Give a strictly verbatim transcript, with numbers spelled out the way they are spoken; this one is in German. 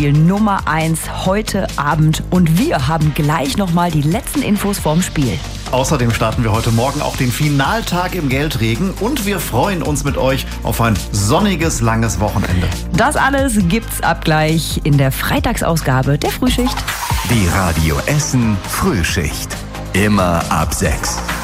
Frühspiel Nummer eins heute Abend. Und wir haben gleich nochmal die letzten Infos vorm Spiel. Außerdem starten wir heute Morgen auch den Finaltag im Geldregen und wir freuen uns mit euch auf ein sonniges, langes Wochenende. Das alles gibt's ab gleich in der Freitagsausgabe der Frühschicht. Die Radio Essen Frühschicht. Immer ab sechs.